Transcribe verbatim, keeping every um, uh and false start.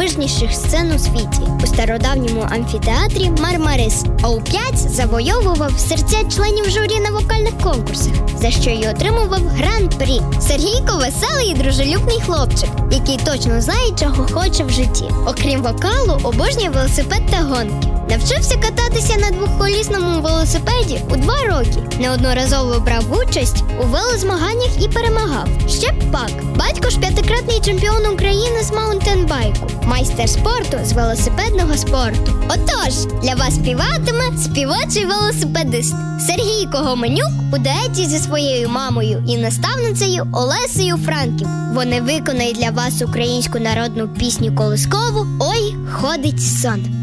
найдивовижніших сцен у світі у стародавньому амфітеатрі Мармарис, а у п'ять завойовував серця членів журі на вокальних конкурсах, за що й отримував гран-прі. Сергійко – веселий і дружелюбний хлопчик, який точно знає, чого хоче в житті. Окрім вокалу, обожнює велосипед та гонки. Навчився кататися на двохколісному велосипеді у два роки. Неодноразово брав участь у велозмаганнях і перемагав. Ще б пак. Батько ж п'ятикратний чемпіон України з маунтенбайку, майстер спорту з велосипедного спорту. Отож, для вас співатиме співочий велосипедист Сергійко Гоменюк у дуеті зі своєю мамою і наставницею Олесею Франків. Вони виконають для вас українську народну пісню колискову «Ой, ходить сон».